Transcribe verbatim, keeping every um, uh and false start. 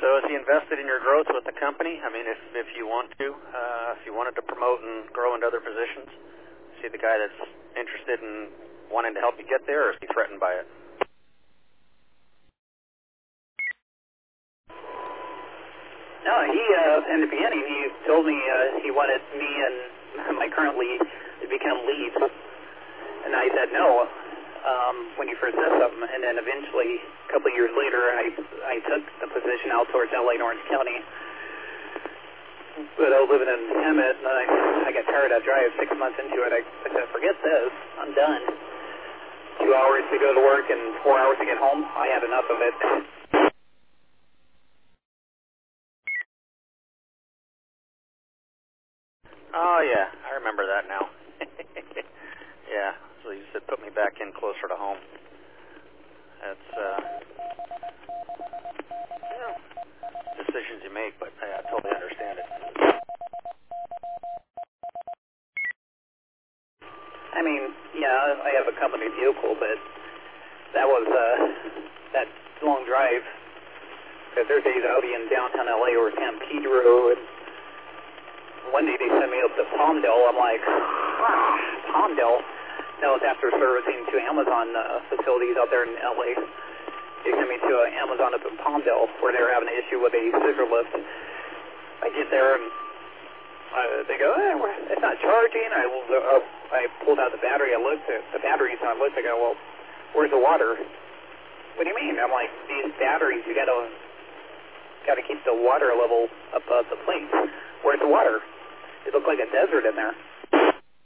So is he invested in your growth with the company? I mean, if if you want to, uh, if you wanted to promote and grow into other positions, is he the guy that's interested in wanting to help you get there, or is he threatened by it? No, he, uh, in the beginning, he told me uh, he wanted me and my current lead to become leads. And I said no um, when he first said something. And then eventually, a couple of years later, I, I took the position out towards L A and Orange County. But I was living in Hemet, and I, I got tired of drive six months into it. I, I said, forget this. I'm done. Two hours to go to work and four hours to get home. I had enough of it. Oh, yeah, I remember that now. Yeah, so you said put me back in closer to home. That's, uh, you know, decisions you make, but I, I totally understand it. I mean, yeah, I have a company vehicle, but that was, uh, that long drive, because there's days I'll be in downtown L A or San Pedro, and one day they sent me up to Palmdale. I'm like, ah, Palmdale? That was after servicing two Amazon uh, facilities out there in L A. They sent me to uh, Amazon up in Palmdale where they were having an issue with a scissor lift. I get there and uh, they go, eh, it's not charging. I, uh, I pulled out the battery. I looked at the batteries and I looked. I go, well, where's the water? What do you mean? I'm like, these batteries, you got to got to keep the water level above the plate. Where's the water? It looked like a desert in there.